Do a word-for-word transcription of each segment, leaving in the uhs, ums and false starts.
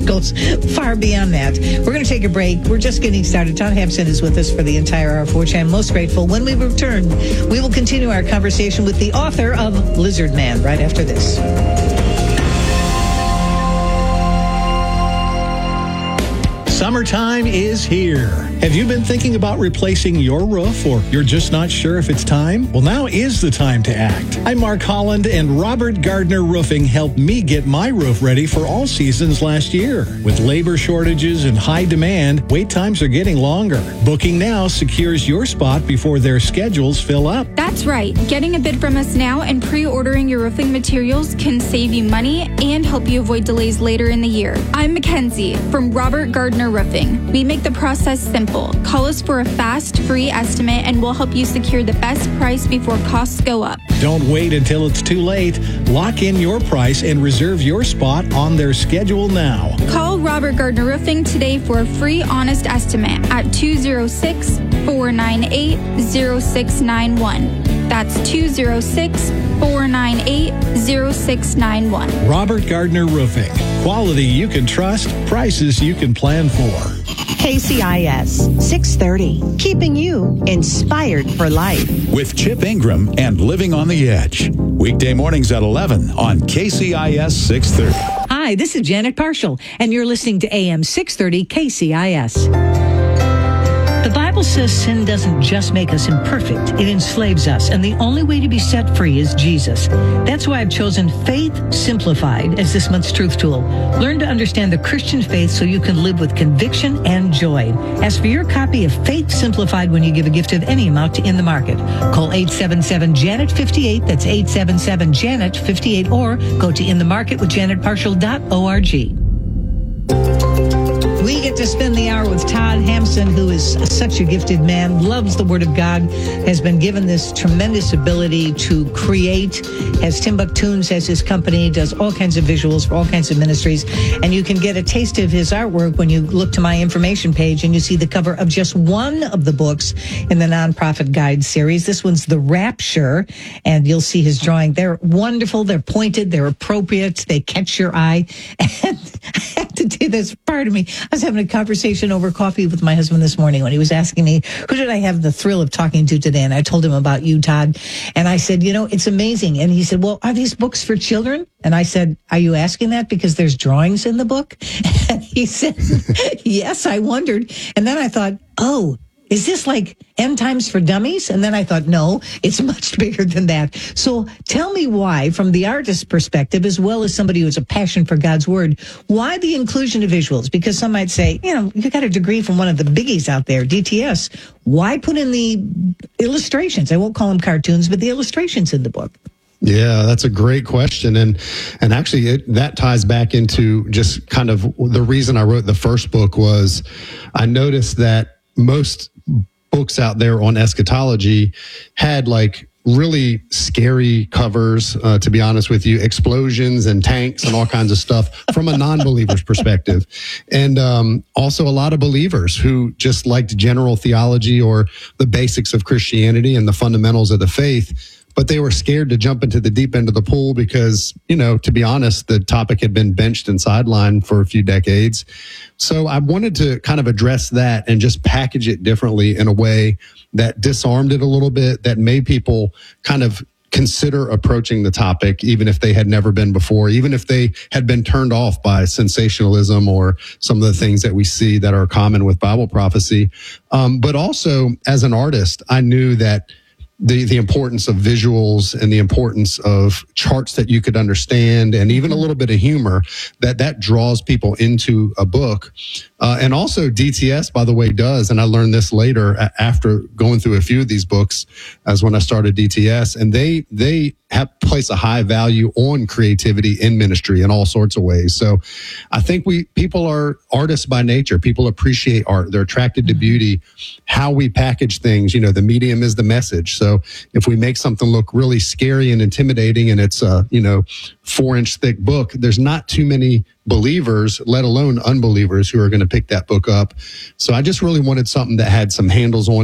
goes far beyond that. We're going to take a break. We're just getting started. Todd Hampson is with us for the entire hour, for which I'm most grateful. When we return, we will continue our conversation with the author of Lizard Man right after this. Summertime is here. Have you been thinking about replacing your roof, or you're just not sure if it's time? Well, now is the time to act. I'm Mark Holland, and Robert Gardner Roofing helped me get my roof ready for all seasons last year. With labor shortages and high demand, wait times are getting longer. Booking now secures your spot before their schedules fill up. That's right. Getting a bid from us now and pre-ordering your roofing materials can save you money and help you avoid delays later in the year. I'm Mackenzie from Robert Gardner Roofing. We make the process simple. Call us for a fast, free estimate, and we'll help you secure the best price before costs go up. Don't wait until it's too late. Lock in your price and reserve your spot on their schedule now. Call Robert Gardner Roofing today for a free, honest estimate at two oh six, four nine eight, oh six nine one. That's two oh six, four nine eight, oh six nine one. Robert Gardner Roofing. Quality you can trust, prices you can plan for. K C I S six thirty, keeping you inspired for life. With Chip Ingram and Living on the Edge. Weekday mornings at eleven on K C I S six thirty. Hi, this is Janet Parshall, and you're listening to A M six thirty K C I S. The Bible says sin doesn't just make us imperfect, it enslaves us, and the only way to be set free is Jesus. That's why I've chosen Faith Simplified as this month's truth tool. Learn to understand the Christian faith so you can live with conviction and joy. Ask for your copy of Faith Simplified when you give a gift of any amount to In the Market. Call eight seven seven, Janet fifty-eight, that's eight seven seven, Janet fifty-eight, or go to in the market with janet parshall dot org. We get to spend the hour with Todd Hampson, who is such a gifted man, loves the Word of God, has been given this tremendous ability to create, has Timbuktunes as his company, does all kinds of visuals for all kinds of ministries, and you can get a taste of his artwork when you look to my information page and you see the cover of just one of the books in the Nonprofit Guide series. This one's The Rapture, and you'll see his drawing. They're wonderful, they're pointed, they're appropriate, they catch your eye, and I have to do this part of me. I was having a conversation over coffee with my husband this morning when he was asking me, who did I have the thrill of talking to today? And I told him about you, Todd. And I said, you know, it's amazing. And he said, well, are these books for children? And I said, are you asking that because there's drawings in the book? And he said, yes, I wondered. And then I thought, oh, is this like End Times for Dummies? And then I thought, no, it's much bigger than that. So tell me why, from the artist's perspective, as well as somebody who has a passion for God's Word, why the inclusion of visuals? Because some might say, you know, you got a degree from one of the biggies out there, D T S. Why put in the illustrations? I won't call them cartoons, but the illustrations in the book. Yeah, that's a great question. And and actually it, that ties back into just kind of the reason I wrote the first book was I noticed that most books out there on eschatology had like really scary covers, uh, to be honest with you, explosions and tanks and all kinds of stuff from a non-believer's perspective. And um, also a lot of believers who just liked general theology or the basics of Christianity and the fundamentals of the faith. But they were scared to jump into the deep end of the pool because, you know, to be honest, the topic had been benched and sidelined for a few decades. So I wanted to kind of address that and just package it differently in a way that disarmed it a little bit, that made people kind of consider approaching the topic, even if they had never been before, even if they had been turned off by sensationalism or some of the things that we see that are common with Bible prophecy. Um, but also, as an artist, I knew that the the importance of visuals and the importance of charts that you could understand and even a little bit of humor, that that draws people into a book. Uh, and also D T S, by the way, does, and I learned this later after going through a few of these books, as when I started D T S, and they they have place a high value on creativity in ministry in all sorts of ways. So I think we people are artists by nature. People appreciate art. They're attracted to beauty. How we package things, you know, the medium is the message. So if we make something look really scary and intimidating and it's a, you know, four inch thick book, there's not too many believers, let alone unbelievers, who are going to pick that book up. So I just really wanted something that had some handles on it,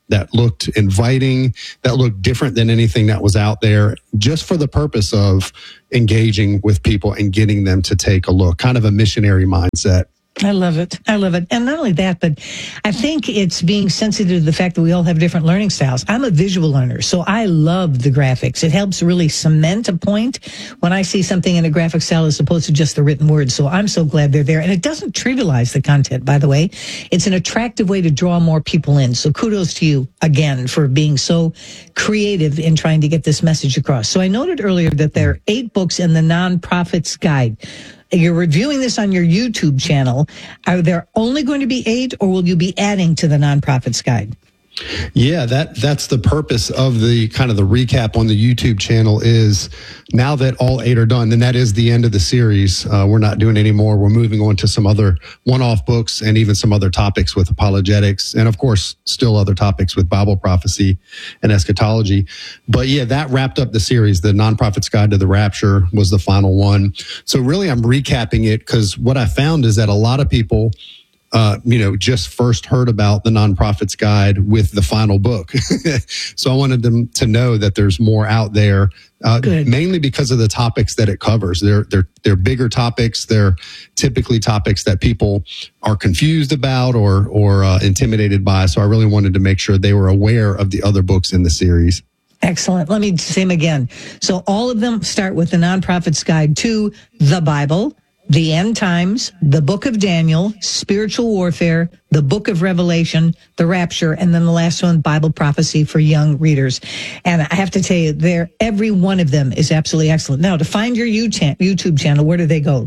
that looked inviting, that looked different than anything that was out there, just for the purpose of engaging with people and getting them to take a look, kind of a missionary mindset. I love it. I love it. And not only that, but I think it's being sensitive to the fact that we all have different learning styles. I'm a visual learner, so I love the graphics. It helps really cement a point when I see something in a graphic style as opposed to just the written word. So I'm so glad they're there. And it doesn't trivialize the content, by the way. It's an attractive way to draw more people in. So kudos to you again for being so creative in trying to get this message across. So I noted earlier that there are eight books in the Nonprofit's Guide. You're reviewing this on your YouTube channel. Are there only going to be eight, or will you be adding to the Nonprofit's Guide? Yeah, that that's the purpose of the kind of the recap on the YouTube channel is now that all eight are done, then that is the end of the series. Uh, we're not doing any more. We're moving on to some other one-off books and even some other topics with apologetics. And of course, still other topics with Bible prophecy and eschatology. But yeah, that wrapped up the series. The Nonprofit's Guide to the Rapture was the final one. So really, I'm recapping it because what I found is that a lot of people Uh, you know, just first heard about the Nonprofit's Guide with the final book. So I wanted them to know that there's more out there, uh, mainly because of the topics that it covers. They're, they're, they're bigger topics. They're typically topics that people are confused about or, or uh, intimidated by. So I really wanted to make sure they were aware of the other books in the series. Excellent. Let me say them again. So all of them start with the Nonprofit's Guide to the Bible, the End Times, the Book of Daniel, Spiritual Warfare, the Book of Revelation, the Rapture, and then the last one, Bible Prophecy for young readers. And I have to tell you, there, every one of them is absolutely excellent. Now, to find your YouTube channel, where do they go?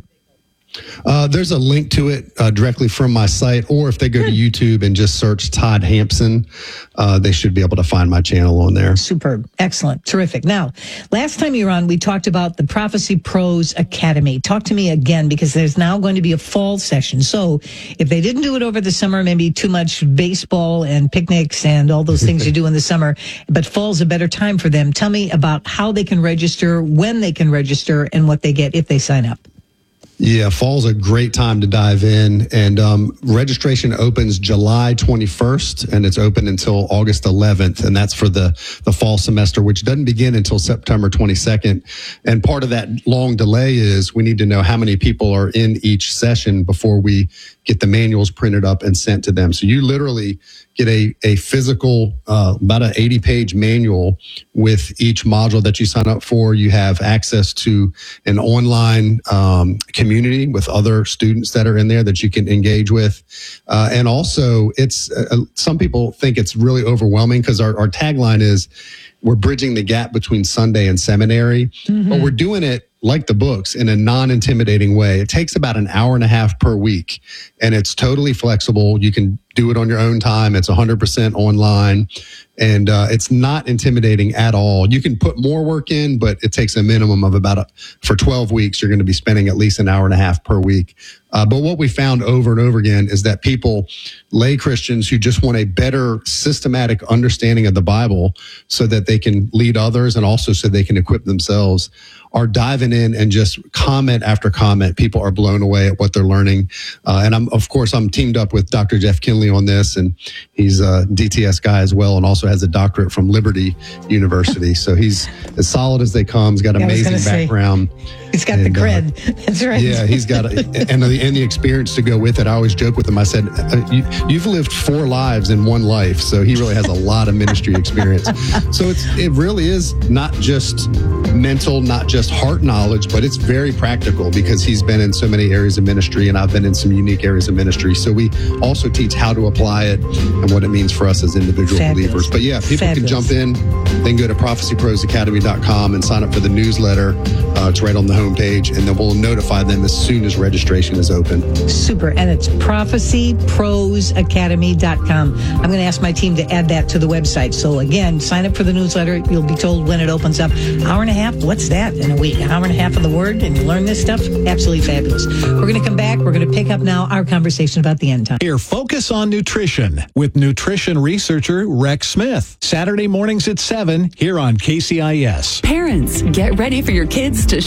Uh, there's a link to it uh, directly from my site, or if they go to YouTube and just search Todd Hampson, uh, they should be able to find my channel on there. Superb. Excellent. Terrific. Now, last time you were on, we talked about the Prophecy Pros Academy. Talk to me again, because there's now going to be a fall session. So if they didn't do it over the summer, maybe too much baseball and picnics and all those things you do in the summer, but fall's a better time for them. Tell me about how they can register, when they can register, and what they get if they sign up. Yeah, fall's a great time to dive in, and um, registration opens July twenty-first, and it's open until August eleventh, and that's for the, the fall semester, which doesn't begin until September twenty-second. And part of that long delay is we need to know how many people are in each session before we get the manuals printed up and sent to them. So you literally get a, a physical, uh, about an eighty page manual with each module that you sign up for. You have access to an online um, community with other students that are in there that you can engage with. Uh, and also it's, uh, some people think it's really overwhelming because our, our tagline is we're bridging the gap between Sunday and seminary, mm-hmm. but we're doing it like the books in a non-intimidating way. It takes about an hour and a half per week, and it's totally flexible. You can do it on your own time. It's one hundred percent online, and uh, it's not intimidating at all. You can put more work in, but it takes a minimum of about, a, for twelve weeks, you're going to be spending at least an hour and a half per week. Uh, but what we found over and over again is that people, lay Christians who just want a better systematic understanding of the Bible so that they can lead others and also so they can equip themselves, are diving in and just comment after comment. People are blown away at what they're learning. Uh, and I'm, of course, I'm teamed up with Doctor Jeff Kinley on this, and he's a D T S guy as well, and also has a doctorate from Liberty University. So he's as solid as they come. He's got an amazing background. Say, he's got and, the cred. Uh, That's right. Yeah, he's got a, and the and the experience to go with it. I always joke with him. I said, you, "You've lived four lives in one life," so he really has a lot of ministry experience. So it's it really is not just mental, not just heart knowledge, but it's very practical because he's been in so many areas of ministry, and I've been in some unique areas of ministry. So we also teach how to apply it and what it means for us as individual Fabulous. believers. But yeah, people Fabulous. can jump in, then go to prophecy pros academy dot com and sign up for the newsletter. Uh, it's right on the homepage, and then we'll notify them as soon as registration is open. Super. And it's prophecy pros academy dot com. I'm going to ask my team to add that to the website. So again, sign up for the newsletter. You'll be told when it opens up. Hour and a half, what's that in a week? An hour and a half of the word, and you learn this stuff? Absolutely fabulous. We're going to come back. We're going to pick up now our conversation about the end time. Here, Focus on Nutrition with nutrition researcher Rex Smith. Saturday mornings at seven here on K C I S. Parents, get ready for your kids to shine bright.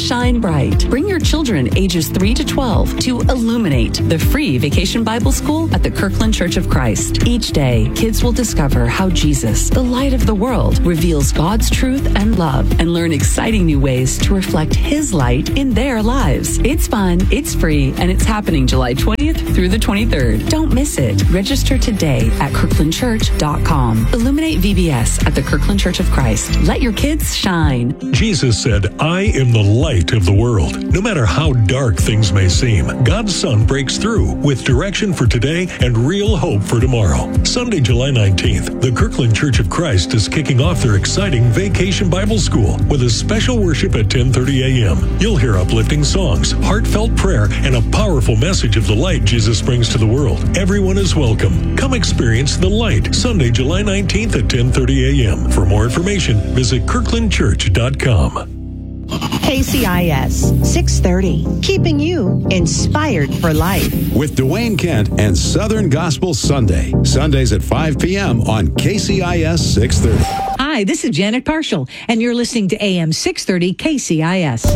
bright. Bring your children ages three to twelve to Illuminate, the free vacation Bible school at the Kirkland Church of Christ. Each day, kids will discover how Jesus, the light of the world, reveals God's truth and love and learn exciting new ways to reflect His light in their lives. It's fun, it's free, and it's happening July twentieth through the twenty-third. Don't miss it. Register today at kirkland church dot com. Illuminate V B S at the Kirkland Church of Christ. Let your kids shine. Jesus said, I am the light of the world. No matter how dark things may seem, God's sun breaks through with direction for today and real hope for tomorrow. Sunday, July nineteenth, the Kirkland Church of Christ is kicking off their exciting Vacation Bible School with a special worship at ten thirty a.m. You'll hear uplifting songs, heartfelt prayer, and a powerful message of the light Jesus brings to the world. Everyone is welcome. Come experience the light. Sunday, July nineteenth at ten thirty a.m. For more information, visit kirkland church dot com. K C I S six thirty, keeping you inspired for life. With Dwayne Kent and Southern Gospel Sunday. Sundays at five p.m. on K C I S six thirty. Hi, this is Janet Parshall, and you're listening to A M six thirty K C I S.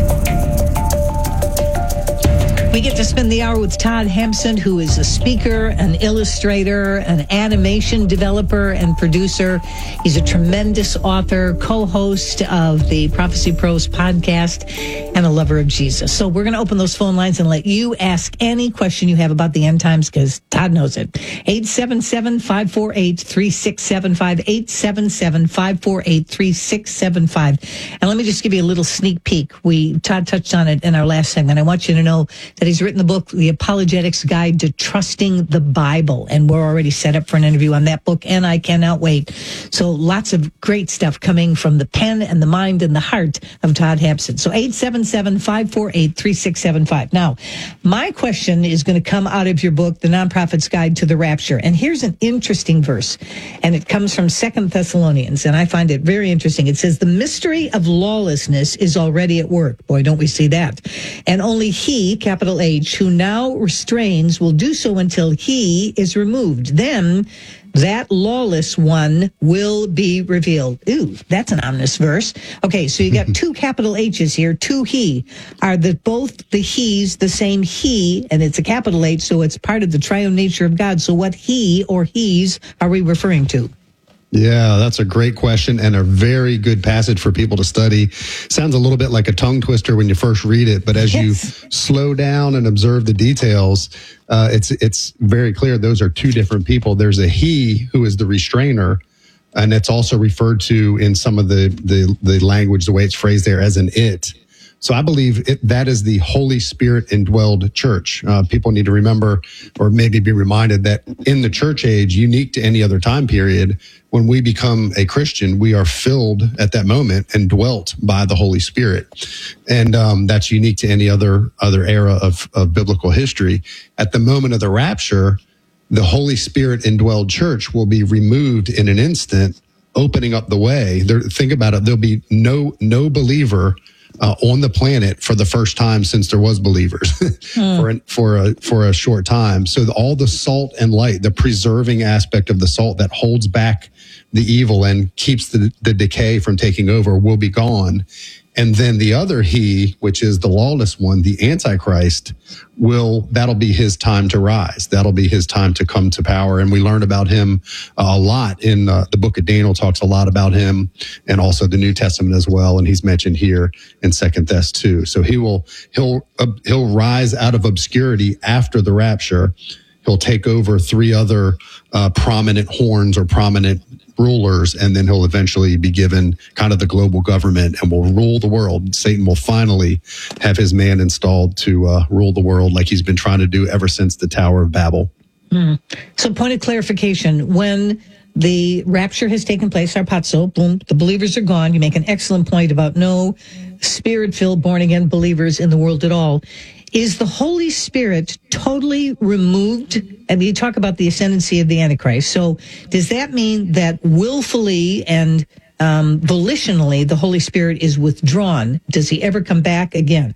We get to spend the hour with Todd Hampson, who is a speaker, an illustrator, an animation developer, and producer. He's a tremendous author, co-host of the Prophecy Pros podcast, and a lover of Jesus. So we're going to open those phone lines and let you ask any question you have about the end times, because Todd knows it. eight seven seven, five four eight, three six seven five, eight seven seven, five four eight, three six seven five. And let me just give you a little sneak peek. We Todd touched on it in our last segment. I want you to know that he's written the book, The Apologetics Guide to Trusting the Bible, and we're already set up for an interview on that book, and I cannot wait. So lots of great stuff coming from the pen and the mind and the heart of Todd Hampson. So eight seven seven, five four eight, three six seven five. Now, my question is going to come out of your book, The Nonprofit's Guide to the Rapture, and here's an interesting verse, and it comes from Second Thessalonians, and I find it very interesting. It says, the mystery of lawlessness is already at work. Boy, don't we see that. And only he, capital H, who now restrains will do so until he is removed. Then that lawless one will be revealed. Ooh, that's an ominous verse. Okay, so you got two capital H's here, two he. Are the both the he's the same he, and it's a capital H, so it's part of the triune nature of God. So what he or he's are we referring to? Yeah, that's a great question and a very good passage for people to study. Sounds a little bit like a tongue twister when you first read it, but as yes. you slow down and observe the details, uh, it's it's very clear those are two different people. There's a he who is the restrainer, and it's also referred to in some of the the, the language, the way it's phrased there, as an it. So I believe it, that is the Holy Spirit indwelled church. Uh, people need to remember, or maybe be reminded, that in the church age, unique to any other time period, when we become a Christian, we are filled at that moment and dwelt by the Holy Spirit. And um, that's unique to any other other era of, of biblical history. At the moment of the rapture, the Holy Spirit indwelled church will be removed in an instant, opening up the way. There, think about it. There'll be no no believer Uh, on the planet for the first time since there was believers mm. for, an, for a for a short time. So the, all the salt and light, the preserving aspect of the salt that holds back the evil and keeps the, the decay from taking over, will be gone. And then the other he, which is the lawless one, the Antichrist, will, that'll be his time to rise. That'll be his time to come to power. And we learn about him uh, a lot in uh, the book of Daniel, talks a lot about him, and also the New Testament as well. And he's mentioned here in Second Thess too. So he will, he'll, uh, he'll rise out of obscurity after the rapture. He'll take over three other uh, prominent horns or prominent rulers, and then he'll eventually be given kind of the global government and will rule the world. Satan will finally have his man installed to uh, rule the world like he's been trying to do ever since the Tower of Babel. Mm. So point of clarification, when the rapture has taken place, harpazo, boom, the believers are gone. You make an excellent point about no spirit-filled, born-again believers in the world at all. Is the Holy Spirit totally removed? I mean, you talk about the ascendancy of the Antichrist. So does that mean that willfully and um, volitionally the Holy Spirit is withdrawn? Does he ever come back again?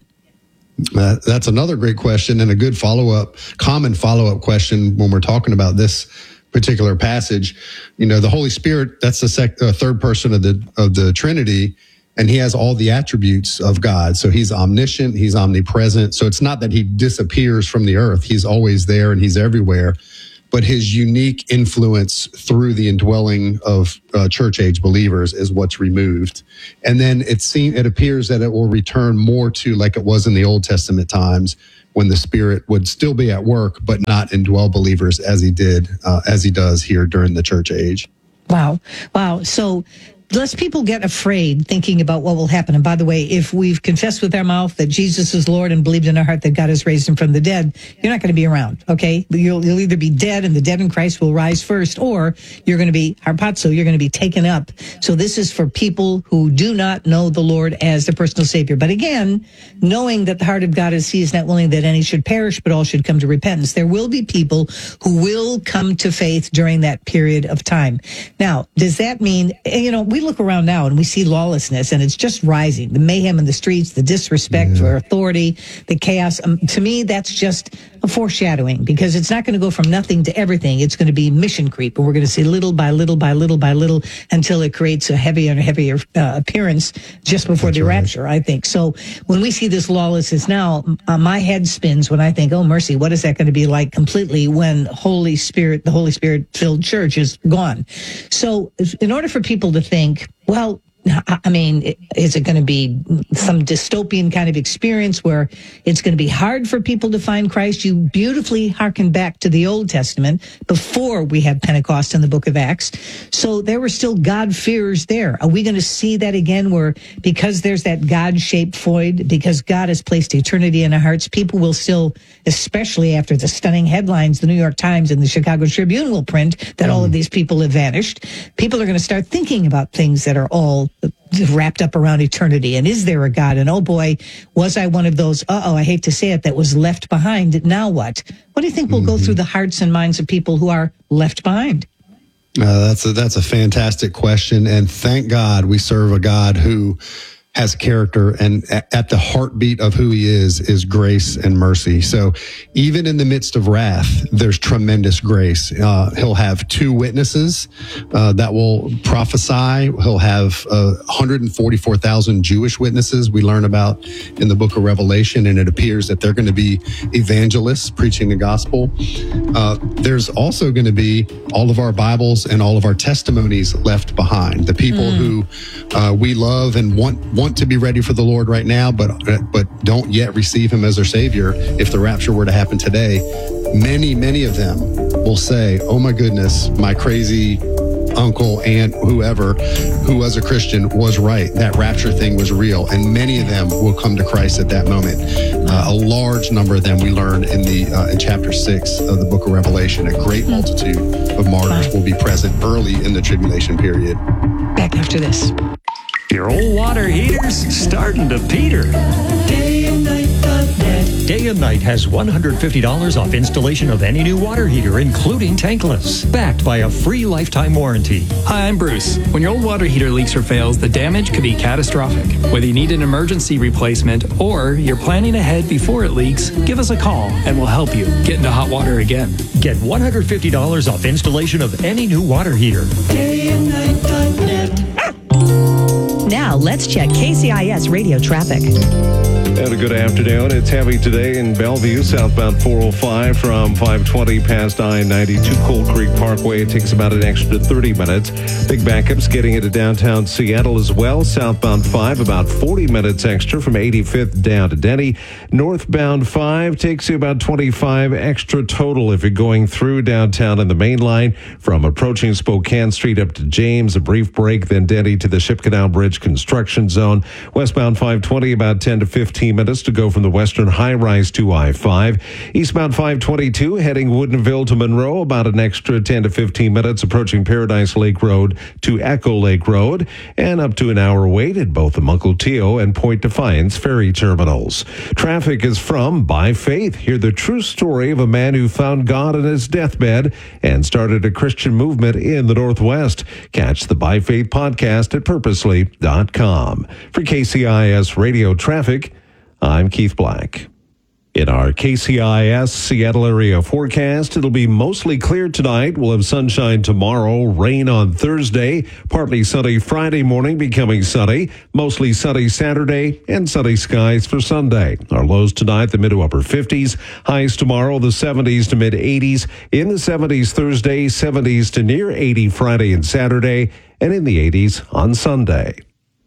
Uh, that's another great question, and a good follow-up, common follow-up question when we're talking about this particular passage. You know, the Holy Spirit, that's the sec- uh, third person of the of the Trinity. and he has all the attributes of God. So he's omniscient, he's omnipresent. So it's not that he disappears from the earth. He's always there and he's everywhere. But his unique influence through the indwelling of uh, church age believers is what's removed. And then it seems, it appears that it will return more to like it was in the Old Testament times, when the Spirit would still be at work, but not indwell believers as he did, uh, as he does here during the church age. Wow. Wow. So lest people get afraid thinking about what will happen. And by the way, if we've confessed with our mouth that Jesus is Lord and believed in our heart that God has raised him from the dead, you're not going to be around, okay? You'll, you'll either be dead and the dead in Christ will rise first, or you're going to be harpazo, you're going to be taken up. So this is for people who do not know the Lord as their personal Savior. But again, knowing that the heart of God is he is not willing that any should perish, but all should come to repentance. There will be people who will come to faith during that period of time. Now, does that mean, you know, we look around now and we see lawlessness and it's just rising. The mayhem in the streets, the disrespect yeah. for authority, the chaos. Um, to me, that's just a foreshadowing, because it's not going to go from nothing to everything. It's going to be mission creep, and we're going to see little by little by little by little until it creates a heavier and heavier uh, appearance just before that's the right. rapture, I think. So when we see this lawlessness now, uh, my head spins when I think, oh, mercy, what is that going to be like completely when Holy Spirit, the Holy Spirit-filled church is gone? So in order for people to think, well, I mean, is it going to be some dystopian kind of experience where it's going to be hard for people to find Christ? You beautifully hearken back to the Old Testament before we had Pentecost in the book of Acts. So there were still God-fearers there. Are we going to see that again, where because there's that God-shaped void, because God has placed eternity in our hearts, people will still, especially after the stunning headlines the New York Times and the Chicago Tribune will print that mm. all of these people have vanished, people are going to start thinking about things that are all wrapped up around eternity. And is there a God? And oh boy, was I one of those, uh-oh, I hate to say it, that was left behind. Now what? What do you think will mm-hmm. go through the hearts and minds of people who are left behind? Uh, that's a, that's a fantastic question. And thank God we serve a God who has character, and at the heartbeat of who he is, is grace and mercy. So even in the midst of wrath, there's tremendous grace. Uh, he'll have two witnesses uh, that will prophesy. He'll have uh, one hundred forty-four thousand Jewish witnesses we learn about in the book of Revelation, and it appears that they're going to be evangelists preaching the gospel. Uh, there's also going to be all of our Bibles and all of our testimonies left behind. The people mm. who uh, we love and want, want want to be ready for the Lord right now, but but don't yet receive him as their Savior. If the rapture were to happen today, many, many of them will say, oh my goodness, my crazy uncle, aunt, whoever, who was a Christian was right. That rapture thing was real. And many of them will come to Christ at that moment. Uh, a large number of them we learn in the uh, in chapter six of the book of Revelation. A great multitude of martyrs will be present early in the tribulation period. Back after this. Your old water heater's starting to peter. Day and Night dot net. Day and Night has one hundred fifty dollars off installation of any new water heater, including tankless, backed by a free lifetime warranty. Hi, I'm Bruce. When your old water heater leaks or fails, the damage could be catastrophic. Whether you need an emergency replacement or you're planning ahead before it leaks, give us a call and we'll help you get into hot water again. Get one hundred fifty dollars off installation of any new water heater. Day and Night dot net. Now, let's check K C I S radio traffic. And a good afternoon. It's heavy today in Bellevue, southbound four oh five from five twenty past I ninety-two Cold Creek Parkway. It takes about an extra thirty minutes. Big backups getting into downtown Seattle as well. Southbound five, about forty minutes extra from eighty-fifth down to Denny. Northbound five takes you about twenty-five extra total if you're going through downtown in the main line. From approaching Spokane Street up to James, a brief break, then Denny to the Ship Canal Bridge construction zone. Westbound five twenty, about ten to fifteen minutes to go from the western high-rise to I five. Eastbound five twenty-two, heading Woodinville to Monroe, about an extra ten to fifteen minutes approaching Paradise Lake Road to Echo Lake Road, and up to an hour wait at both the Mukilteo and Point Defiance ferry terminals. Traffic is from By Faith. Hear the true story of a man who found God on his deathbed and started a Christian movement in the Northwest. Catch the By Faith podcast at purposely dot com. For K C I S Radio Traffic, I'm Keith Black. In our K C I S Seattle area forecast, it'll be mostly clear tonight. We'll have sunshine tomorrow, rain on Thursday, partly sunny Friday morning, becoming sunny, mostly sunny Saturday, and sunny skies for Sunday. Our lows tonight, the mid to upper fifties, highs tomorrow, the seventies to mid eighties, in the seventies Thursday, seventies to near eighty Friday and Saturday, and in the eighties on Sunday.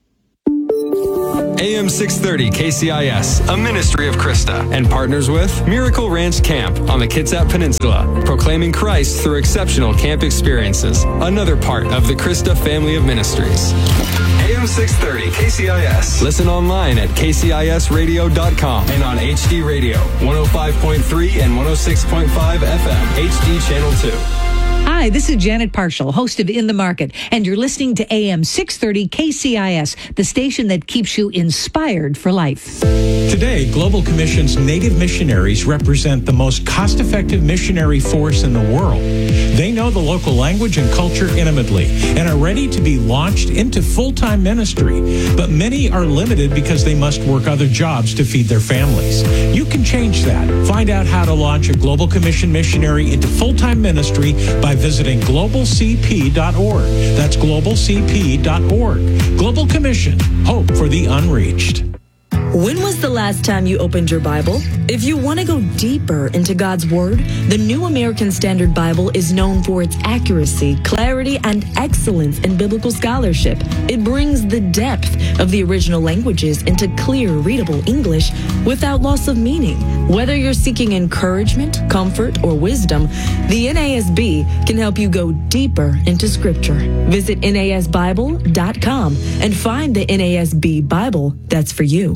A M six thirty K C I S, a ministry of Krista, and partners with Miracle Ranch Camp on the Kitsap Peninsula, proclaiming Christ through exceptional camp experiences, another part of the Krista family of ministries. A M six thirty K C I S. Listen online at k c i s radio dot com and on H D Radio, one oh five point three and one oh six point five F M, H D Channel two. Hi, this is Janet Parshall, host of In the Market, and you're listening to A M six thirty K C I S, the station that keeps you inspired for life. Today, Global Commission's Native missionaries represent the most cost-effective missionary force in the world. They know the local language and culture intimately and are ready to be launched into full-time ministry. But many are limited because they must work other jobs to feed their families. You can change that. Find out how to launch a Global Commission missionary into full-time ministry by visiting global c p dot org. That's global c p dot org. Global Commission, hope for the unreached. When was the last time you opened your Bible? If you want to go deeper into God's Word, the New American Standard Bible is known for its accuracy, clarity, and excellence in biblical scholarship. It brings the depth of the original languages into clear, readable English without loss of meaning. Whether you're seeking encouragement, comfort, or wisdom, the N A S B can help you go deeper into Scripture. Visit N A S Bible dot com and find the N A S B Bible that's for you.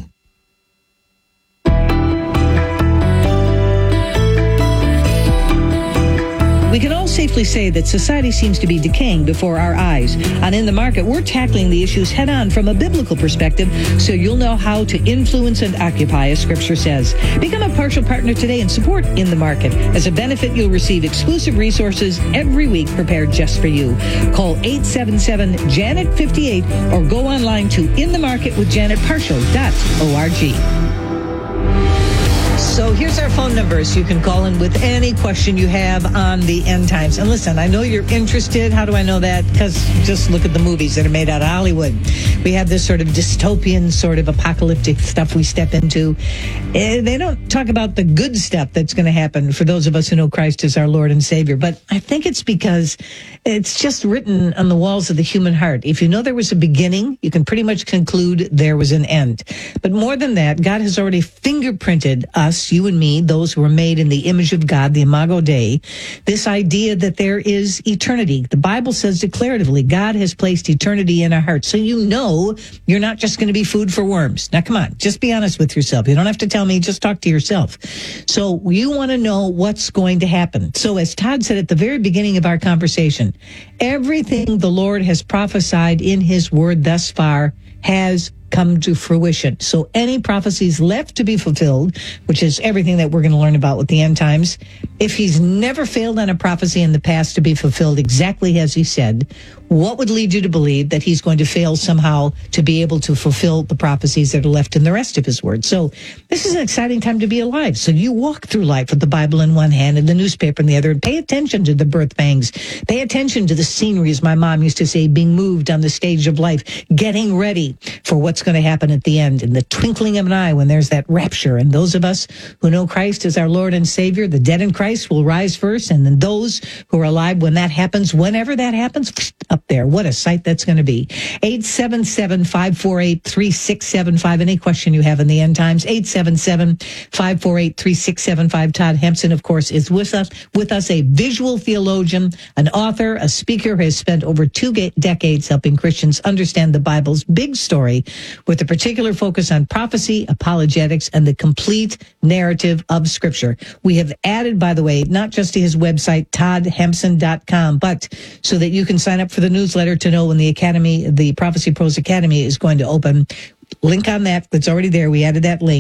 We can all safely say that society seems to be decaying before our eyes. On In the Market, we're tackling the issues head on from a biblical perspective so you'll know how to influence and occupy, as Scripture says. Become a partial partner today and support In the Market. As a benefit, you'll receive exclusive resources every week prepared just for you. Call eight seven seven, Janet fifty-eight or go online to in the market with janet partial dot org. So here's our phone numbers. You can call in with any question you have on the end times. And listen, I know you're interested. How do I know that? Because just look at the movies that are made out of Hollywood. We have this sort of dystopian, sort of apocalyptic stuff we step into. Uh, they don't talk about the good stuff that's going to happen for those of us who know Christ as our Lord and Savior. But I think it's because it's just written on the walls of the human heart. If you know there was a beginning, you can pretty much conclude there was an end. But more than that, God has already fingerprinted us, you and me, those who are made in the image of God, the Imago Dei, this idea that there is eternity. The Bible says declaratively, God has placed eternity in our hearts. So you know you're not just going to be food for worms. Now, come on, just be honest with yourself. You don't have to tell me, just talk to yourself. So you want to know what's going to happen. So as Todd said at the very beginning of our conversation, everything the Lord has prophesied in his word thus far has come to fruition. So any prophecies left to be fulfilled, which is everything that we're going to learn about with the end times, if he's never failed on a prophecy in the past to be fulfilled exactly as he said, what would lead you to believe that he's going to fail somehow to be able to fulfill the prophecies that are left in the rest of his word? So this is an exciting time to be alive. So you walk through life with the Bible in one hand and the newspaper in the other, and pay attention to the birth pangs. Pay attention to the scenery, as my mom used to say, being moved on the stage of life, getting ready for what's going to happen at the end, in the twinkling of an eye when there's that rapture. And those of us who know Christ as our Lord and Savior, the dead in Christ will rise first, and then those who are alive when that happens, whenever that happens, up there. What a sight that's going to be. eight seven seven, five four eight, three six seven five. Any question you have in the end times, eight seven seven, five four eight, three six seven five. Todd Hampson, of course, is with us, with us, a visual theologian, an author, a speaker who has spent over two ga- decades helping Christians understand the Bible's big story with a particular focus on prophecy, apologetics, and the complete narrative of Scripture. We have added, by the way, not just to his website, todd hampson dot com, but so that you can sign up for the newsletter to know when the Academy, the Prophecy Pros Academy is going to open. Link on that. That's already there. We added that link.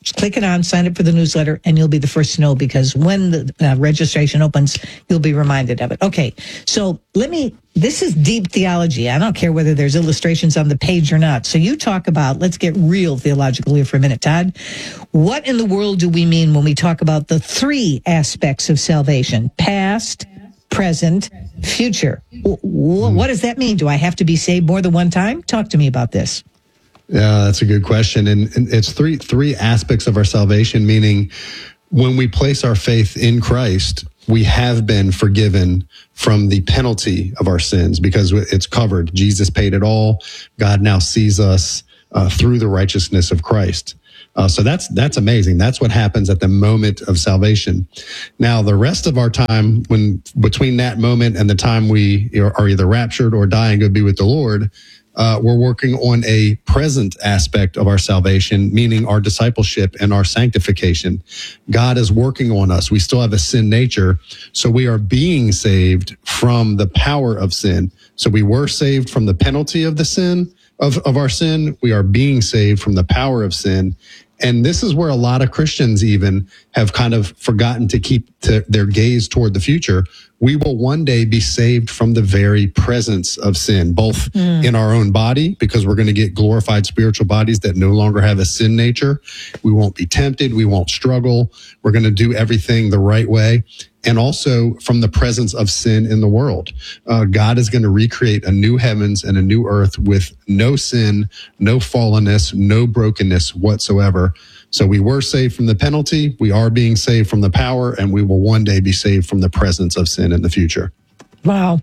Just click it on, sign up for the newsletter, and you'll be the first to know, because when the uh, registration opens, you'll be reminded of it. Okay, so let me, this is deep theology. I don't care whether there's illustrations on the page or not. So you talk about, let's get real theological here for a minute, Todd. What in the world do we mean when we talk about the three aspects of salvation? Past, present, future. W- what does that mean? Do I have to be saved more than one time? Talk to me about this. Yeah, that's a good question. And, and it's three three aspects of our salvation, meaning when we place our faith in Christ, we have been forgiven from the penalty of our sins because it's covered. Jesus paid it all. God now sees us uh, through the righteousness of Christ. Uh, so that's that's amazing. That's what happens at the moment of salvation. Now, the rest of our time, when between that moment and the time we are either raptured or die and go be with the Lord, Uh, we're working on a present aspect of our salvation, meaning our discipleship and our sanctification. God is working on us. We still have a sin nature, so we are being saved from the power of sin. So we were saved from the penalty of the sin, of, of our sin. We are being saved from the power of sin. And this is where a lot of Christians even have kind of forgotten to keep to their gaze toward the future. We will one day be saved from the very presence of sin, both mm. in our own body, because we're going to get glorified spiritual bodies that no longer have a sin nature. We won't be tempted. We won't struggle. We're going to do everything the right way. And also from the presence of sin in the world. Uh, God is going to recreate a new heavens and a new earth with no sin, no fallenness, no brokenness whatsoever. So we were saved from the penalty, we are being saved from the power, and we will one day be saved from the presence of sin in the future. Wow.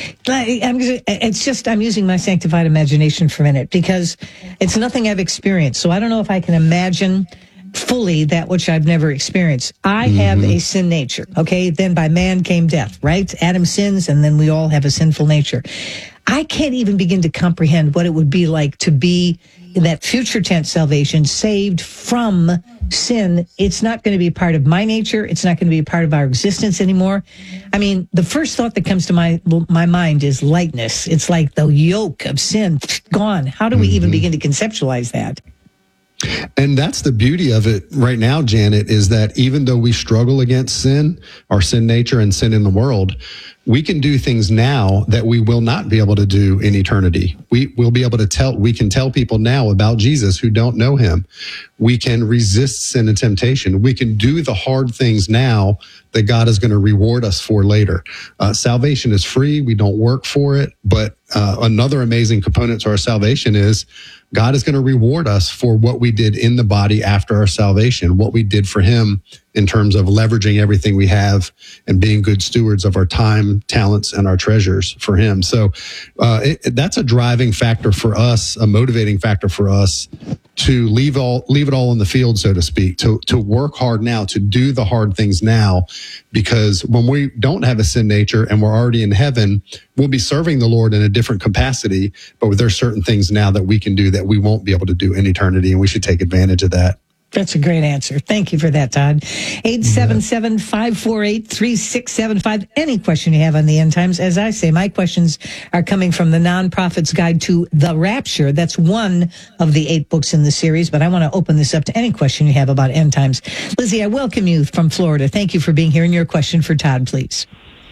I'm, it's just, I'm using my sanctified imagination for a minute because it's nothing I've experienced. So I don't know if I can imagine fully that which I've never experienced. I mm-hmm. have a sin nature. Okay. Then by man came death, right? Adam sins, and then we all have a sinful nature. I can't even begin to comprehend what it would be like to be in that future tense salvation, saved from sin. It's not going to be part of my nature. It's not going to be a part of our existence anymore. I mean, the first thought that comes to my my mind is lightness. It's like the yoke of sin gone. How do we mm-hmm. even begin to conceptualize that? And that's the beauty of it right now, Janet, is that even though we struggle against sin, our sin nature and sin in the world, we can do things now that we will not be able to do in eternity. We will be able to tell, we can tell people now about Jesus who don't know him. We can resist sin and temptation. We can do the hard things now that God is going to reward us for later. Uh, salvation is free. We don't work for it. But uh, another amazing component to our salvation is God is going to reward us for what we did in the body after our salvation, what we did for him in terms of leveraging everything we have and being good stewards of our time, talents, and our treasures for him. So uh, it, that's a driving factor for us, a motivating factor for us to leave all leave it all in the field, so to speak, to to work hard now, to do the hard things now, because when we don't have a sin nature and we're already in heaven, we'll be serving the Lord in a different capacity, but there's certain things now that we can do that we won't be able to do in eternity, and we should take advantage of that. That's a great answer. Thank you for that, Todd. eight seven seven, five four eight, three six seven five. Any question you have on the end times. As I say, my questions are coming from the Nonprofit's Guide to the Rapture. That's one of the eight books in the series, but I want to open this up to any question you have about end times. Lizzie, I welcome you from Florida. Thank you for being here. And your question for Todd, please.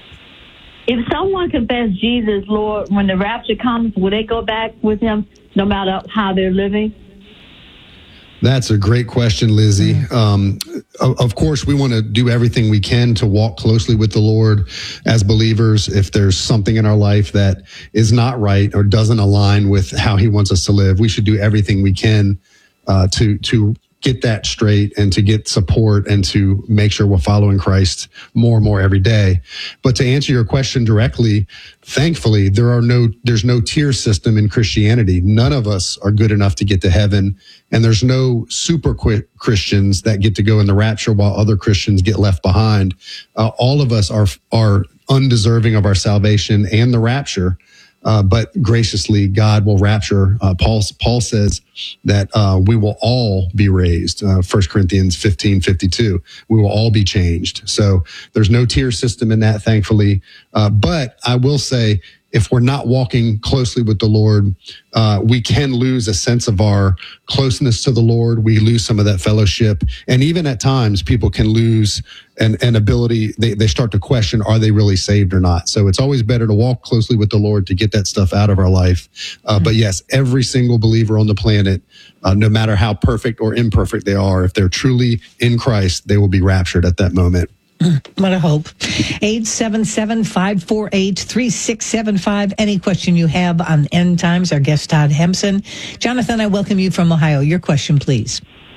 If someone confessed Jesus, Lord, when the rapture comes, will they go back with him no matter how they're living? That's a great question, Lizzie. Um, of, of course, we want to do everything we can to walk closely with the Lord as believers. If there's something in our life that is not right or doesn't align with how he wants us to live, we should do everything we can uh, to to get that straight and to get support and to make sure we're following Christ more and more every day. But to answer your question directly, thankfully, there are no, there's no tier system in Christianity. None of us are good enough to get to heaven. And there's no super quick Christians that get to go in the rapture while other Christians get left behind. Uh, all of us are, are undeserving of our salvation and the rapture. uh, but graciously God will rapture. Uh, Paul Paul says that uh, we will all be raised. Uh, First Corinthians fifteen fifty-two. We will all be changed. So there's no tier system in that, thankfully. Uh, but I will say, if we're not walking closely with the Lord, uh, we can lose a sense of our closeness to the Lord. We lose some of that fellowship. And even at times, people can lose an, an ability. They, they start to question, are they really saved or not? So it's always better to walk closely with the Lord to get that stuff out of our life. Uh, mm-hmm. But yes, every single believer on the planet, uh, no matter how perfect or imperfect they are, if they're truly in Christ, they will be raptured at that moment. What a hope. eight seven seven, five four eight, three six seven five. Any question you have on end times, our guest Todd Hampson. Jonathan, I welcome you from Ohio. Your question, please.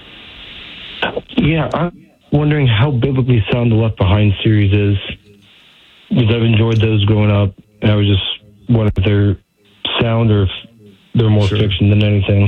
Yeah, I'm wondering how biblically sound the Left Behind series is, because I've enjoyed those growing up, and I was just wondering if they're sound or if they're more sure. fiction than anything.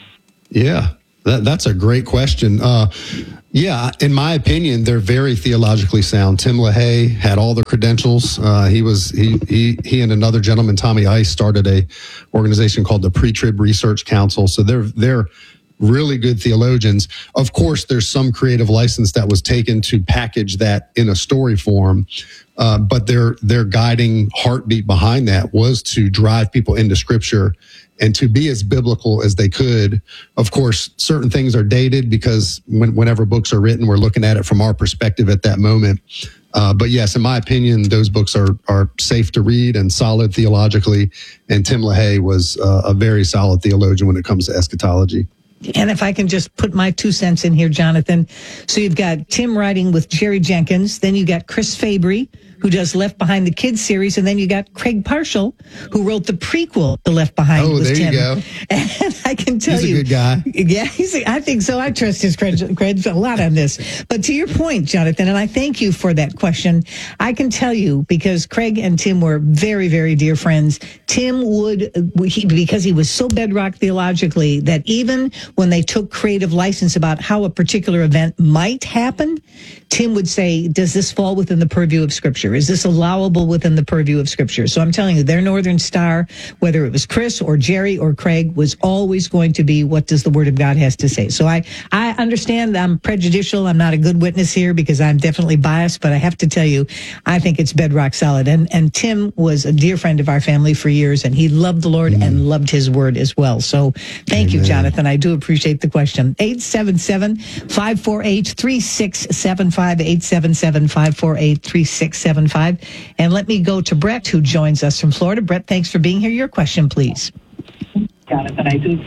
Yeah, that, that's a great question. Uh, Yeah, in my opinion, they're very theologically sound. Tim LaHaye had all the credentials. Uh, he was he he he and another gentleman, Tommy Ice, started a organization called the Pre-Trib Research Council. So they're they're really good theologians. Of course, there's some creative license that was taken to package that in a story form, uh, but their their guiding heartbeat behind that was to drive people into Scripture and to be as biblical as they could. Of course, certain things are dated because when, whenever books are written, we're looking at it from our perspective at that moment. Uh, but yes, in my opinion, those books are are safe to read and solid theologically. And Tim LaHaye was uh, a very solid theologian when it comes to eschatology. And if I can just put my two cents in here, Jonathan. So you've got Tim writing with Jerry Jenkins. Then you got Chris Fabry, who does Left Behind the Kids series. And then you got Craig Parshall, who wrote the prequel to Left Behind. Oh, with there Tim. you go. And I can tell he's you. He's a good guy. Yeah, he's a, I think so. I trust his creds a lot on this. But to your point, Jonathan, and I thank you for that question, I can tell you, because Craig and Tim were very, very dear friends, Tim would, he, because he was so bedrock theologically, that even when they took creative license about how a particular event might happen, Tim would say, does this fall within the purview of Scripture? Is this allowable within the purview of Scripture? So I'm telling you, their Northern Star, whether it was Chris or Jerry or Craig, was always going to be, what does the Word of God has to say? So I, I understand I'm prejudicial. I'm not a good witness here because I'm definitely biased, but I have to tell you, I think it's bedrock solid. And, and Tim was a dear friend of our family for years, and he loved the Lord mm. and loved His Word as well. So thank Amen. you, Jonathan. I do appreciate the question. eight seven seven, five four eight, three six seven five, eight seven seven, five four eight, three six seven five. And let me go to Brett, who joins us from Florida. Brett, thanks for being here. Your question, please. Jonathan, I do.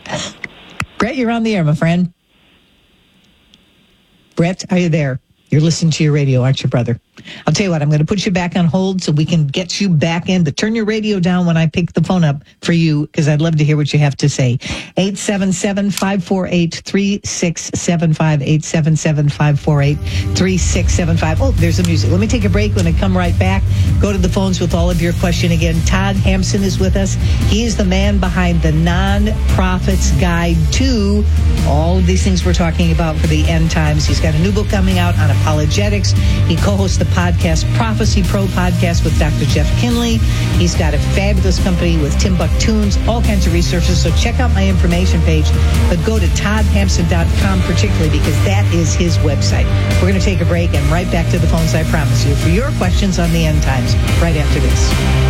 Brett, you're on the air, my friend. Brett, are you there? You're listening to your radio, aren't you, brother? I'll tell you what, I'm going to put you back on hold so we can get you back in. But turn your radio down when I pick the phone up for you, because I'd love to hear what you have to say. eight seven seven, five four eight, three six seven five, eight seven seven, five four eight, three six seven five. Oh, there's the music. Let me take a break. When I come right back, go to the phones with all of your question again. Todd Hampson is with us. He is the man behind the Non-Prophet's Guide to all of these things we're talking about for the end times. He's got a new book coming out on apologetics. He co-hosts the podcast Prophecy Pro podcast with Doctor Jeff Kinley. He's got a fabulous company with Timbuktunes, all kinds of resources. So check out my information page, but go to todd hampson dot com particularly, because that is his website. We're going to take a break and right back to the phones, I promise you, for your questions on the end times right after this.